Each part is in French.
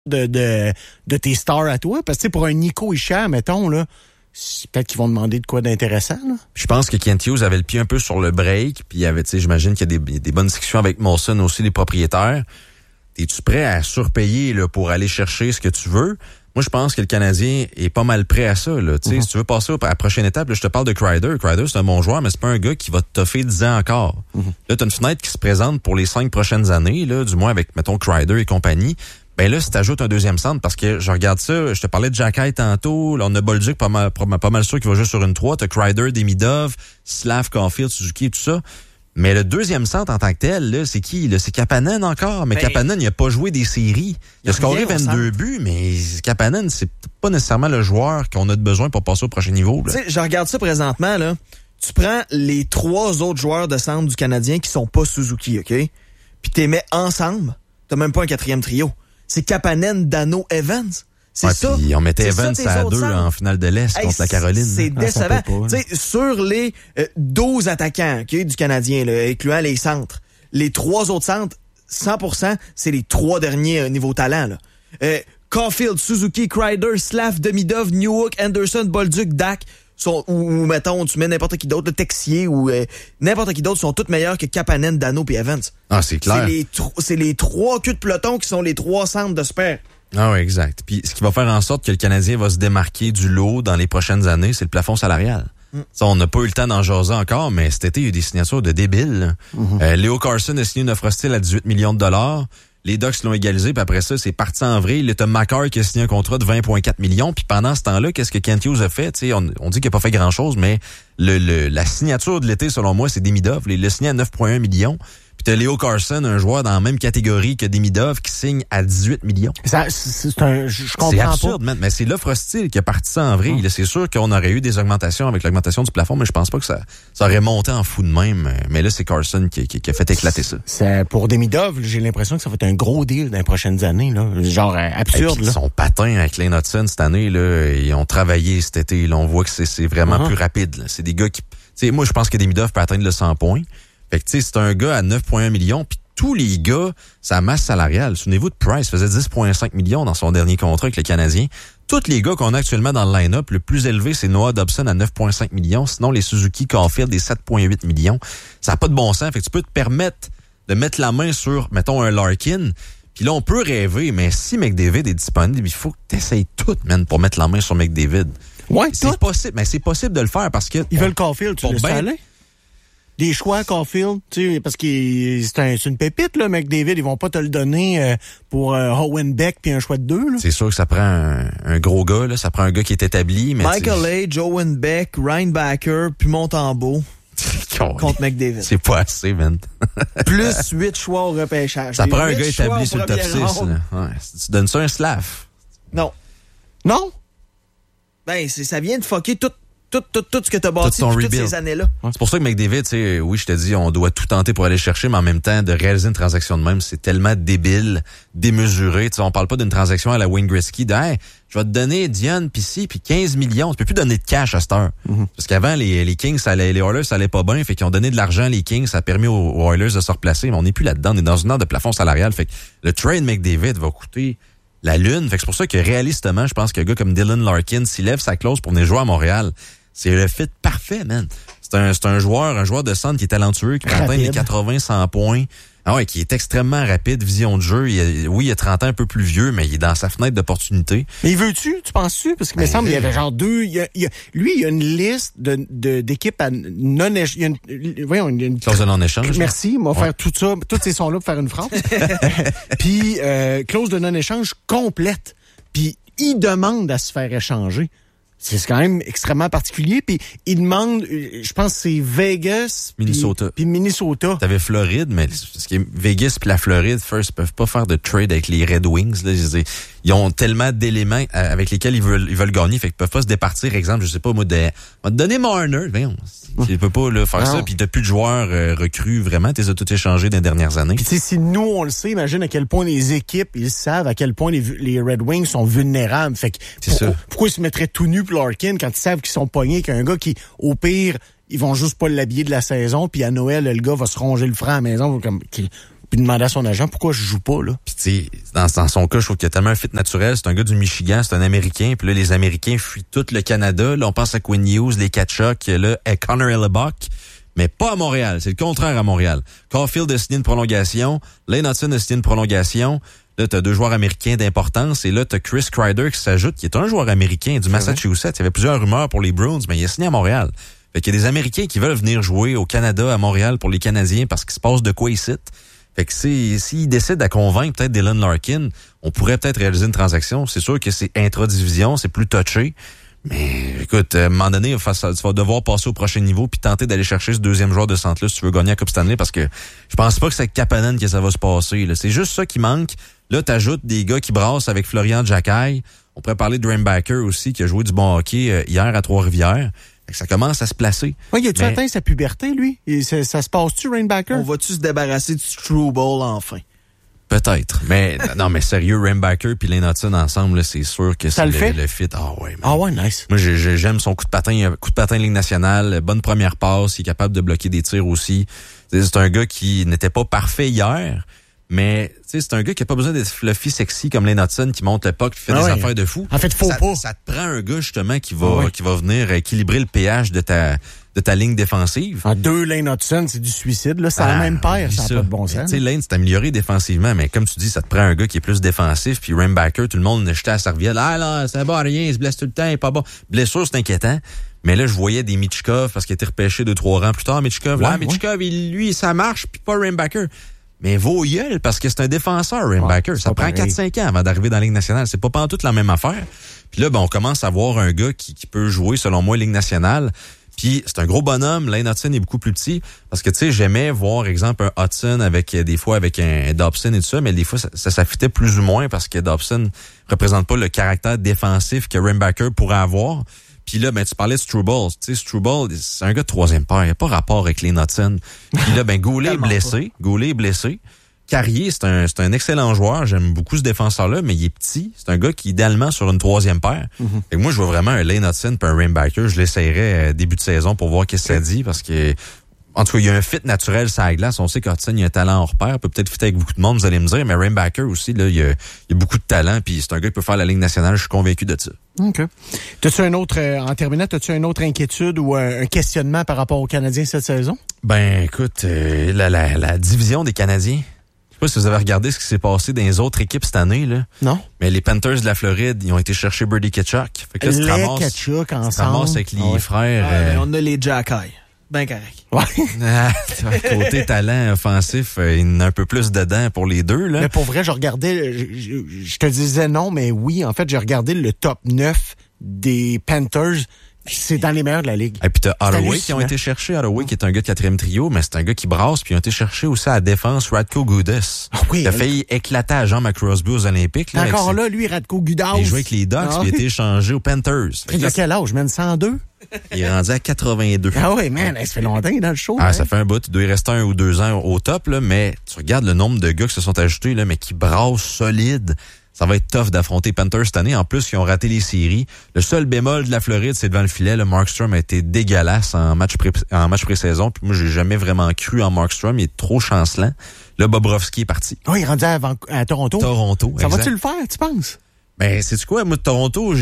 de tes stars à toi? Parce que pour un Nico Hischier, mettons, là, peut-être qu'ils vont demander de quoi d'intéressant, là. Je pense que Kent Hughes avait le pied un peu sur le break, puis il y avait, j'imagine qu'il y a des bonnes discussions avec Molson aussi, les propriétaires. Es-tu prêt à surpayer là, pour aller chercher ce que tu veux? Moi, je pense que le Canadien est pas mal prêt à ça. Là. Si tu veux passer à la prochaine étape, là, je te parle de Kreider. Kreider, c'est un bon joueur, mais c'est pas un gars qui va te toffer 10 ans encore. Là, t'as une fenêtre qui se présente pour les 5 prochaines années, là, du moins avec, mettons, Kreider et compagnie. Ben là, si t'ajoutes un deuxième centre, parce que je regarde ça, je te parlais de Xhekaj tantôt, là, on a Bolduc pas mal sûr qu'il va jouer sur une 3, t'as Kreider, Demidov, Slav, Caulfield, Suzuki et tout ça. Mais le deuxième centre en tant que tel, là, c'est qui? Là, c'est Kapanen encore. Mais Kapanen, il a pas joué des séries. Il a scoré 22 buts, mais Kapanen, c'est pas nécessairement le joueur qu'on a besoin pour passer au prochain niveau. Tu sais, je regarde ça présentement, là. Tu prends les 3 autres joueurs de centre du Canadien qui sont pas Suzuki, OK? Puis t'es mets ensemble. T'as même pas un 4e trio. C'est Kapanen, Dano, Evans. C'est ça. Puis on mettait Evans à 2 en finale de l'Est contre la Caroline. C'est décevant. Tu sais, sur les 12 attaquants okay, du Canadien, là, incluant les centres, les 3 autres centres, 100%, c'est les 3 derniers niveau talent. Là. Caulfield, Suzuki, Kreider, Slav, Demidov, Newhook, Anderson, Bolduc, Dak, ou mettons, tu mets n'importe qui d'autre, le Texier ou n'importe qui d'autre, sont tous meilleurs que Kapanen, Dano et Evans. Ah, c'est clair. C'est les 3 queues de peloton qui sont les 3 centres de super. Ah oui, exact. Puis ce qui va faire en sorte que le Canadien va se démarquer du lot dans les prochaines années, c'est le plafond salarial. Ça, on n'a pas eu le temps d'en jaser encore, mais cet été, il y a eu des signatures de débiles. Léo Carson a signé une offre hostile à 18 millions de dollars. Les Ducks l'ont égalisé, puis après ça, c'est parti en vrai. Là, t'as Makar qui a signé un contrat de 20,4 millions. Puis pendant ce temps-là, qu'est-ce que Kent Hughes a fait? T'sais, on dit qu'il n'a pas fait grand-chose, mais la signature de l'été, selon moi, c'est Demidov. Il l'a signé à 9,1 millions. Puis t'as Léo Carson, un joueur dans la même catégorie que Demidov, qui signe à 18 millions. Je comprends c'est absurde, pas. Man, mais c'est l'offre hostile qui a parti ça en vrille. C'est sûr qu'on aurait eu des augmentations avec l'augmentation du plafond, mais je pense pas que ça aurait monté en fou de même. Mais là, c'est Carson qui a fait éclater ça. C'est pour Demidov, j'ai l'impression que ça va être un gros deal dans les prochaines années. Là. Genre absurde. Là. Son patin avec Lane Hudson cette année, là, ils ont travaillé cet été. Là, on voit que c'est vraiment plus rapide. Là. C'est des gars qui... moi, je pense que Demidov peut atteindre le 100 points. Fait que, c'est un gars à 9,1 millions, puis tous les gars, sa masse salariale, souvenez-vous de Price, faisait 10,5 millions dans son dernier contrat avec le Canadien. Tous les gars qu'on a actuellement dans le line-up, le plus élevé, c'est Noah Dobson à 9,5 millions. Sinon, les Suzuki, Caulfield, des 7,8 millions. Ça n'a pas de bon sens. Fait que tu peux te permettre de mettre la main sur, mettons, un Larkin. Puis là, on peut rêver, mais si McDavid est disponible, il faut que tu essayes tout, man, pour mettre la main sur McDavid. Ouais, c'est possible. Mais c'est possible de le faire parce que... Ils veulent Caulfield, tu laisses aller? Des choix Caulfield, tu sais, parce que c'est une pépite, là, McDavid. Ils vont pas te le donner pour Owen Beck puis un choix de 2. Là. C'est sûr que ça prend un gros gars, là. Ça prend un gars qui est établi. Mais Michael Age, Owen Beck, Ryan Backer, puis Montembeau contre McDavid. C'est pas assez, man. Plus 8 choix au repêchage. Ça prend un gars établi sur le top 6. Là. Ouais. Tu donnes ça un Slav. Non. Non? Ben, ça vient de fucker tout ce que t'as bâti depuis toutes ces années-là. C'est pour ça que McDavid, tu sais, oui, je te dis, on doit tout tenter pour aller chercher, mais en même temps, de réaliser une transaction de même, c'est tellement débile, démesuré. Tu sais, on parle pas d'une transaction à la Wayne Gretzky, hey, je vais te donner Dion, puis ci, puis 15 millions. Tu peux plus donner de cash à cette heure. Parce qu'avant, les Kings, les Oilers, ça allait pas bien, fait qu'ils ont donné de l'argent, les Kings, ça a permis aux Oilers de se replacer, mais on n'est plus là-dedans, on est dans une heure de plafond salarial, fait que le trade McDavid va coûter la lune. Fait que c'est pour ça que réalistement, je pense qu'un gars comme Dylan Larkin, s'il lève sa clause pour venir jouer à Montréal, c'est le fit parfait, man. C'est un joueur de centre qui est talentueux, qui peut atteindre les 80-100 points. Ah ouais, qui est extrêmement rapide, vision de jeu. Il a 30 ans, un peu plus vieux, mais il est dans sa fenêtre d'opportunité. Mais il veut-tu? Tu penses-tu? Parce qu'il me semble qu'il y avait genre 2... Lui, il y a une liste d'équipes à non-échange. Voyons, une clause de non-échange. Merci, on va faire tout ça, tous ces sons-là pour faire une phrase. Puis, clause de non-échange complète. Puis, il demande à se faire échanger. C'est quand même extrêmement particulier. Puis il demande, je pense que c'est Vegas, Minnesota. Puis Minnesota. T'avais Floride, mais ce qui est Vegas puis la Floride, first, peuvent pas faire de trade avec les Red Wings. Là, ils ont tellement d'éléments avec lesquels ils veulent gagner, fait qu'ils peuvent pas se départir. Exemple, je sais pas, moi, on va te donner Marner. Voyons, tu peux pas là, faire ça. Puis t'as plus de joueurs recrues vraiment. T'es tout échangé dans les dernières années. Puis tu sais, si nous on le sait, imagine à quel point les équipes ils savent à quel point les Red Wings sont vulnérables. Fait que pourquoi ils se mettraient tout nus pour Larkin quand ils savent qu'ils sont pognés qu'un gars qui, au pire, ils vont juste pas l'habiller de la saison. Puis à Noël, le gars va se ronger le franc à la maison. Puis demander à son agent pourquoi je joue pas, là. Puis tu sais, dans son cas, je trouve qu'il y a tellement un fit naturel. C'est un gars du Michigan, c'est un Américain. Puis là, les Américains fuient tout le Canada. Là, on pense à Quinn Hughes, les Kachuk, là, à Connor Hellebuck. Mais pas à Montréal. C'est le contraire à Montréal. Caulfield a signé une prolongation. Lane Hudson a signé une prolongation. Là, t'as 2 joueurs américains d'importance. Et là, t'as Chris Kreider qui s'ajoute, qui est un joueur américain du Massachusetts. Il y avait plusieurs rumeurs pour les Bruins, mais il a signé à Montréal. Fait qu'il y a des Américains qui veulent venir jouer au Canada, à Montréal, pour les Canadiens, parce qu'il se passe de quoi ici. Fait que s'ils décident à convaincre peut-être Dylan Larkin, on pourrait peut-être réaliser une transaction. C'est sûr que c'est intra-division, c'est plus touché. Mais écoute, à un moment donné, tu vas devoir passer au prochain niveau puis tenter d'aller chercher ce deuxième joueur de centre-là si tu veux gagner la Coupe Stanley, parce que je pense pas que c'est avec Kapanen que ça va se passer. Là. C'est juste ça qui manque. Là, t'ajoutes des gars qui brassent avec Florian Jacquet. On pourrait parler de Rainbacker aussi, qui a joué du bon hockey hier à Trois-Rivières. Ça commence à se placer. Oui, il a-tu atteint sa puberté, lui? Et ça se passe-tu, Rainbacker? On va-tu se débarrasser du Struble enfin? Peut-être. Mais non, mais sérieux, Rainbacker puis Lane Hudson ensemble, là, c'est sûr que ça c'est le fit. Ah ouais, man. Ah ouais, nice. Moi, j'aime son coup de patin Ligue nationale, bonne première passe, il est capable de bloquer des tirs aussi. C'est un gars qui n'était pas parfait hier, mais c'est un gars qui a pas besoin d'être fluffy sexy comme Lane Hudson qui monte le puck, qui fait des affaires de fou. En fait, Ça te prend un gars justement qui va venir équilibrer le pH de ta ligne défensive. En 2 Lane Hudson, c'est du suicide, là. C'est la même paire, ça n'a pas de bon sens. Tu sais, Lane s'est amélioré défensivement, mais comme tu dis, ça te prend un gars qui est plus défensif, puis Rainbacker, tout le monde jetait à la serviette. Ah là, ça va rien, il se blesse tout le temps, il est pas bon. Blessure, c'est inquiétant. Mais là, je voyais des Michkov, parce qu'il a été repêché 2-3 rangs plus tard, Michkov. Michkov, lui, ça marche, puis pas Rainbacker. Mais vos gueules, parce que c'est un défenseur, Rainbacker. Ça prend 4-5 ans avant d'arriver dans la Ligue nationale. C'est pas pantoute la même affaire. Puis là, on commence à voir un gars qui peut jouer, selon moi, Ligue nationale. Puis c'est un gros bonhomme. Lane Hudson est beaucoup plus petit. Parce que, tu sais, j'aimais voir, exemple, un Hudson des fois avec un Dobson et tout ça, mais des fois, ça s'affitait plus ou moins parce que Dobson représente pas le caractère défensif que Rainbacker pourrait avoir. Puis là, tu parlais de Struble. Tu sais, Struble, c'est un gars de 3e paire. Il n'y a pas rapport avec Lane Hudson. Puis là, Goulet est blessé. Carrier, c'est un excellent joueur. J'aime beaucoup ce défenseur-là, mais il est petit. C'est un gars qui, idéalement, sur une 3e paire. Et moi, je vois vraiment un Lane Hudson puis un Rainbacker. Je l'essayerais début de saison pour voir qu'est-ce que ça dit, parce que, en tout cas, il y a un fit naturel sur la glace. On sait qu'Hudson, il a un talent hors pair. Il peut peut-être fitter avec beaucoup de monde, vous allez me dire, mais Rainbacker aussi, là, il y a beaucoup de talent, puis c'est un gars qui peut faire la Ligue nationale. Je suis convaincu de ça. OK. T'as-tu en terminant, t'as-tu une autre inquiétude ou un questionnement par rapport aux Canadiens cette saison? Ben, écoute, la division des Canadiens. Je sais pas si vous avez regardé ce qui s'est passé dans les autres équipes cette année, là. Non. Mais les Panthers de la Floride, ils ont été chercher Brady Tkachuk. Fait que là, tu te ramasses avec les frères. On a les Jacquet. Ben correct. Ouais. Côté talent offensif, il y en a un peu plus dedans pour les deux, là. Mais pour vrai, je regardais, je te disais non, mais oui, en fait, j'ai regardé le top 9 des Panthers. C'est dans les meilleurs de la Ligue. Et puis t'as Holloway qui ont été cherchés. Holloway qui est un gars de 4e trio, mais c'est un gars qui brasse. Puis ils ont été cherchés aussi à la défense Radko Gudas. Ah oui. Il a failli éclater à Jean McCrosby aux Olympiques. Là, encore là, lui, Radko Gudas. Il jouait avec les Ducks, puis il a été échangé aux Panthers. Il a quel âge, man? 102? Il est rendu à 82. Ah oui, man, ça fait longtemps dans le show. Ça fait un bout. Il doit y rester 1 ou 2 ans au top, là, mais tu regardes le nombre de gars qui se sont ajoutés, là, mais qui brassent solide. Ça va être tough d'affronter Panthers cette année. En plus, ils ont raté les séries. Le seul bémol de la Floride, c'est devant le filet. Le Markstrom a été dégueulasse en match pré-saison. Puis moi, j'ai jamais vraiment cru en Markstrom. Il est trop chancelant. Là, Bobrovski est parti. Oui, il est rendu à Toronto. Ça va-tu le faire, tu penses? Ben, sais-tu quoi? Moi, de Toronto,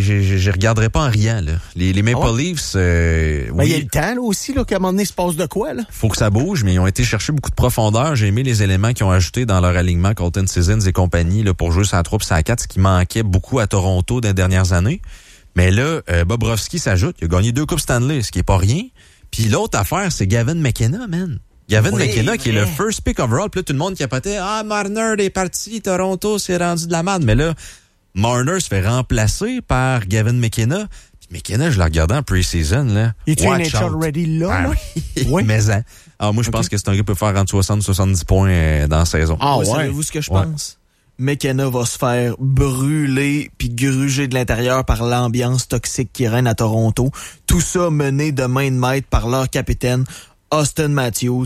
je regarderai pas en riant, là. Les Maple Leafs, oui. Il y a le temps, là, aussi, là, qu'à un moment donné, il se passe de quoi, là? Faut que ça bouge, mais ils ont été chercher beaucoup de profondeur. J'ai aimé les éléments qu'ils ont ajoutés dans leur alignement, Colton Sissons et compagnie, là, pour jouer sur la 3 et sur la 4, ce qui manquait beaucoup à Toronto dans les dernières années. Mais là, Bobrovski s'ajoute. Il a gagné 2 Coupes Stanley, ce qui est pas rien. Puis l'autre affaire, c'est Gavin McKenna, man. Gavin McKenna, qui est le first pick overall. Puis là, tout le monde capotait. Ah, Marner est parti, Toronto s'est rendu de la merde. Mais là, Marner se fait remplacer par Gavin McKenna. Puis McKenna, je l'ai regardé en pre-season, là. Il est NHL ready là, là? Oui. Mais moi, je pense que c'est un gars qui peut faire entre 60 et 70 points dans la saison. Ah ouais? Savez-vous ce que je pense? McKenna va se faire brûler puis gruger de l'intérieur par l'ambiance toxique qui règne à Toronto. Tout ça mené de main de maître par leur capitaine, Auston Matthews,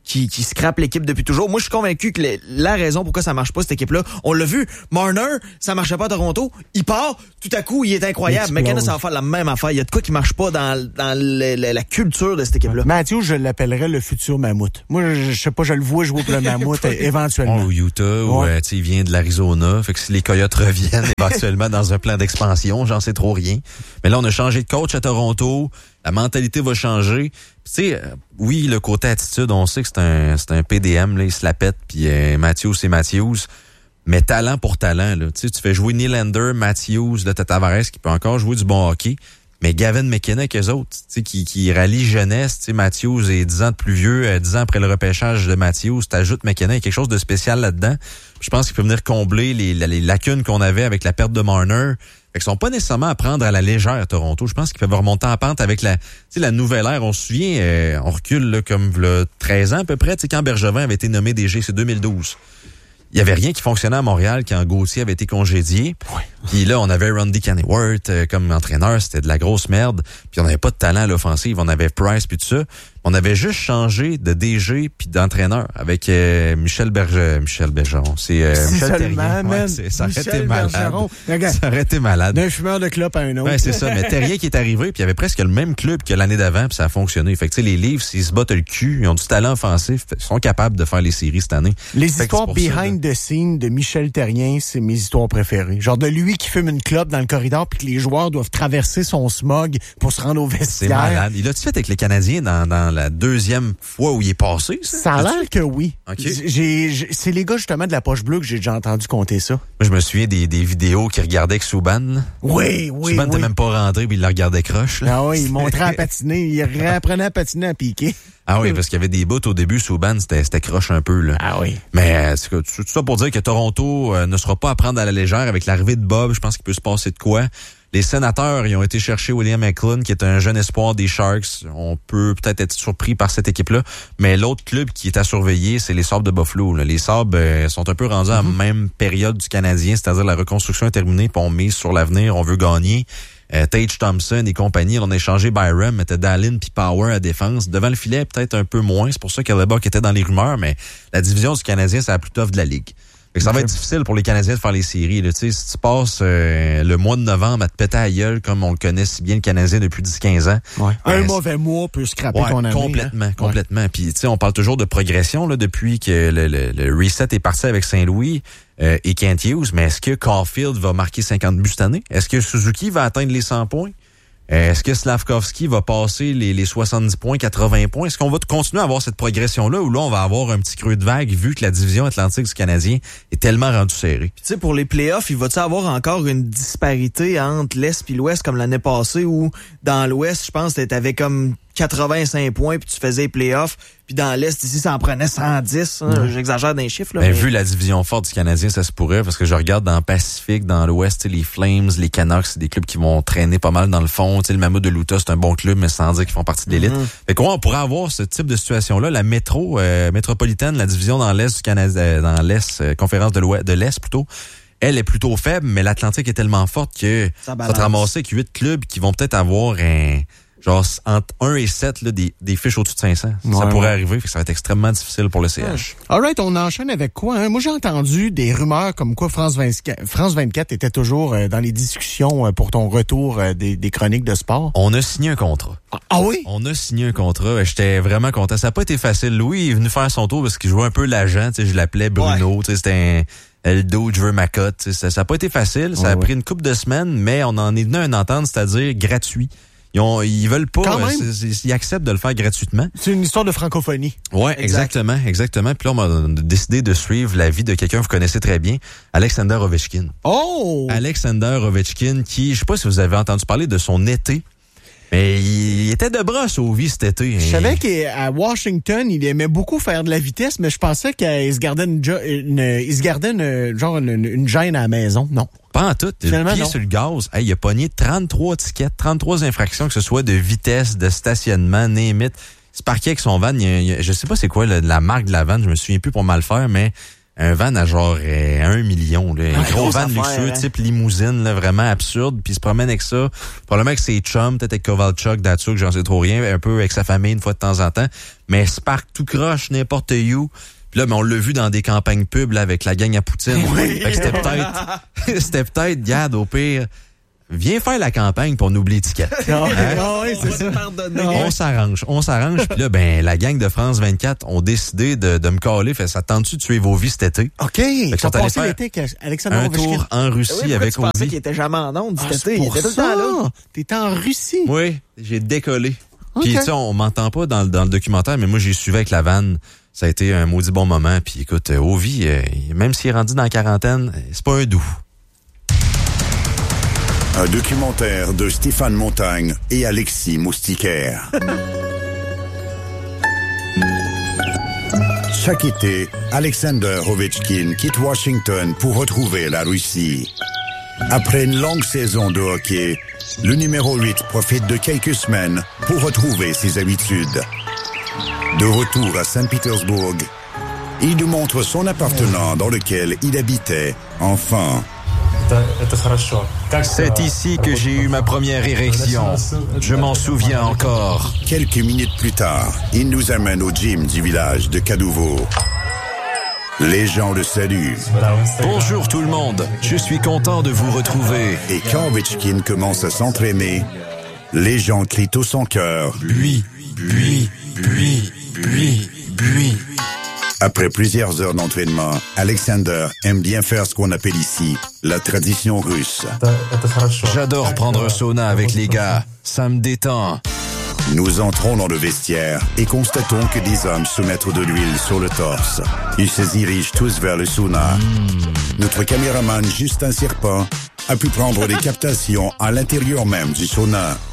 qui scrape l'équipe depuis toujours. Moi, je suis convaincu que la raison pourquoi ça marche pas, cette équipe-là, on l'a vu, Marner, ça marchait pas à Toronto, il part, tout à coup, il est incroyable. McKinnon, ça va faire la même affaire. Il y a de quoi qui marche pas dans la culture de cette équipe-là. Matthews, je l'appellerais le futur mammouth. Moi, je sais pas, je le vois jouer pour le mammouth éventuellement. Au Utah, où il vient de l'Arizona. Fait que si les Coyotes reviennent éventuellement dans un plan d'expansion, j'en sais trop rien. Mais là, on a changé de coach à Toronto. La mentalité va changer. Tu sais, oui, le côté attitude, on sait que c'est un PDM, là, il se la pète, puis Matthews, c'est Matthews. Mais talent pour talent, là. Tu sais, tu fais jouer Nylander, Matthews, là, t'as Tavares qui peut encore jouer du bon hockey. Mais Gavin McKenna avec eux autres, tu sais, qui rallient jeunesse, tu sais, Matthews est 10 ans de plus vieux, 10 ans après le repêchage de Matthews, t'ajoutes McKenna, il y a quelque chose de spécial là-dedans. Je pense qu'il peut venir combler les lacunes qu'on avait avec la perte de Marner. Fait qu'ils sont pas nécessairement à prendre à la légère, Toronto. Je pense qu'ils peuvent remonter en pente avec la nouvelle ère. On se souvient, on recule là, comme là, 13 ans à peu près, tu sais, quand Bergevin avait été nommé DG, c'est 2012. Il y avait rien qui fonctionnait à Montréal quand Gauthier avait été congédié. Ouais. Puis là, on avait Randy Kennyworth comme entraîneur, c'était de la grosse merde. Puis on n'avait pas de talent à l'offensive, on avait Price puis tout ça. On avait juste changé de DG puis d'entraîneur avec Michel Bergeron. C'est Michel Terrien. Ouais, ça aurait été malade. Ça aurait été malade. D'un fumeur de clope à un autre. Ouais, c'est ça. Mais Terrien qui est arrivé, puis il y avait presque le même club que l'année d'avant, puis ça a fonctionné. Fait que tu sais, les Leafs, s'ils se battent le cul, ils ont du talent offensif, ils sont capables de faire les séries cette année. Les histoires behind the scenes de Michel Terrien, c'est mes histoires préférées. Genre de lui qui fume une clope dans le corridor, puis que les joueurs doivent traverser son smog pour se rendre au vestiaire. C'est malade. Il l'a-tu fait avec les Canadiens dans la deuxième fois où il est passé, ça? Ça a l'air que oui. Okay. C'est les gars, justement, de la Poche Bleue que j'ai déjà entendu compter ça. Moi, je me souviens des vidéos qu'il regardait avec Subban. Oui. Subban n'était même pas rentré, puis il la regardait croche. Là. Ah oui, il montrait à patiner. Il réapprenait à patiner à piquer. Ah oui, parce qu'il y avait des bouts au début, Subban, c'était croche un peu, là. Ah oui. Mais tout ça pour dire que Toronto ne sera pas à prendre à la légère avec l'arrivée de Bob. Je pense qu'il peut se passer de quoi. Les Sénateurs, ils ont été chercher William Eklund, qui est un jeune espoir des Sharks. On peut peut-être être surpris par cette équipe-là. Mais l'autre club qui est à surveiller, c'est les Sabres de Buffalo. Là. Les Sabres sont un peu rendus à la même période du Canadien, c'est-à-dire la reconstruction est terminée, puis on mise sur l'avenir, on veut gagner. Tage Thompson et compagnie, on a échangé Byram, mettait Dallin puis Power à défense. Devant le filet, peut-être un peu moins. C'est pour ça qu'Hellebuck était dans les rumeurs, mais la division du Canadien, c'est la plus tough de la Ligue. Fait que ça va être difficile pour les Canadiens de faire les séries. Là. Si tu passes le mois de novembre à te péter à la gueule, comme on le connaît si bien le Canadien depuis 10-15 ans. Ouais. Un mauvais mois peut scraper ton année. Complètement. Puis on parle toujours de progression là, depuis que le reset est parti avec Saint-Louis et Kent Hughes. Mais est-ce que Caulfield va marquer 50 buts cette année? Est-ce que Suzuki va atteindre les 100 points? Est-ce que Slavkovski va passer les 70 points, 80 points? Est-ce qu'on va continuer à avoir cette progression-là ou là, on va avoir un petit creux de vague vu que la division atlantique du Canadien est tellement rendue serrée? Tu sais, pour les playoffs, il va-tu avoir encore une disparité entre l'Est et l'Ouest comme l'année passée où dans l'Ouest, je pense que t'avais comme 85 points puis tu faisais les playoffs. Puis dans l'Est, ici, ça en prenait 110. Hein, j'exagère dans les chiffres. Là, mais vu la division forte du Canadien, ça se pourrait parce que je regarde dans le Pacifique, dans l'Ouest, les Flames, les Canucks, c'est des clubs qui vont traîner pas mal dans le fond. T'sais, le Mammoth de l'Utah, c'est un bon club, mais sans dire qu'ils font partie de l'élite. Fait quoi, on pourrait avoir ce type de situation-là. La métropolitaine, la division dans l'Est du Canada, dans l'Est, conférence de l'Est plutôt, elle est plutôt faible, mais l'Atlantique est tellement forte que ça va te ramasser avec 8 clubs qui vont peut-être avoir genre entre 1 et 7 là, des fiches au-dessus de 500. Ça pourrait arriver, fait que ça va être extrêmement difficile pour le CH. All right, on enchaîne avec quoi? Hein? Moi, j'ai entendu des rumeurs comme quoi France 24 était toujours dans les discussions pour ton retour des chroniques de sport. On a signé un contrat. Ah oui? On a signé un contrat. J'étais vraiment content. Ça n'a pas été facile. Louis est venu faire son tour parce qu'il jouait un peu l'agent. Je l'appelais Bruno. Ouais. C'était le dos, je veux ma cote. Ça n'a pas été facile. Ça a pris une couple de semaines, mais on en est venu à une entente, c'est-à-dire gratuit. Ils veulent pas, ils acceptent de le faire gratuitement. C'est une histoire de francophonie. Ouais, exactement. Puis là, on a décidé de suivre la vie de quelqu'un que vous connaissez très bien, Alexander Ovechkin. Oh! Alexander Ovechkin qui, je sais pas si vous avez entendu parler de son été. Mais il était de brosse au vie cet été. Je savais qu'à Washington, il aimait beaucoup faire de la vitesse, mais je pensais qu'il se gardait une gêne à la maison. Non. Pas en tout. Le pied sur le gaz. Hey, il a pogné 33 tickets, 33 infractions, que ce soit de vitesse, de stationnement, name it. Il se parquait avec son van. Je sais pas c'est quoi la marque de la vanne, je me souviens plus pour mal faire, mais un van à genre 1 million, là. Un gros van luxueux, hein? type limousine, là, vraiment absurde, puis il se promène avec ça. Probablement avec ses chums, peut-être avec Kovalchuk, Datsuk, j'en sais trop rien, un peu avec sa famille une fois de temps en temps. Mais Spark tout croche, n'importe où. Puis là, on l'a vu dans des campagnes pub, là, avec la gang à Poutine. Oui. Fait que c'était peut-être, Gad, au pire, viens faire la campagne pour on oublie l'étiquette. Oui, c'est ça. On s'arrange. Puis là, ben, la gang de France 24 ont décidé de me caler. Fait, ça tente-tu de tuer vos vies cet été? OK. Ils sont sont allés passés faire l'été avec Alexandre Un Ovechkin. tour en Russie avec tu pensais Ovi. qu'il était jamais en onde cet C'est été. Il pour était tout le temps là. ça. T'étais en Russie. Oui, j'ai décollé. OK. Puis tu sais, on m'entend pas dans le documentaire, mais moi j'ai suivi avec la vanne. Ça a été un maudit bon moment. Puis écoute, Ovi, même s'il est rendu dans la quarantaine, c'est pas un doux. Un documentaire de Stéphane Montagne et Alexis Moustiquaire. Chaque été, Alexander Ovechkin quitte Washington pour retrouver la Russie. Après une longue saison de hockey, le numéro 8 profite de quelques semaines pour retrouver ses habitudes. De retour à Saint-Pétersbourg, il nous montre son appartement dans lequel il habitait enfant. C'est ici que j'ai eu ma première érection. Je m'en souviens encore. Quelques minutes plus tard, il nous amène au gym du village de Kadouvo. Les gens le saluent. Bonjour tout le monde. Je suis content de vous retrouver. Et quand Ovechkin commence à s'entraîner, les gens crient au son cœur. Bui, bui, bui, bui, bui. Après plusieurs heures d'entraînement, Alexander aime bien faire ce qu'on appelle ici la tradition russe. J'adore prendre un sauna avec les gars. Ça me détend. Nous entrons dans le vestiaire et constatons que des hommes se mettent de l'huile sur le torse. Ils se dirigent tous vers le sauna. Notre caméraman Justin Serpent a pu prendre des captations à l'intérieur même du sauna.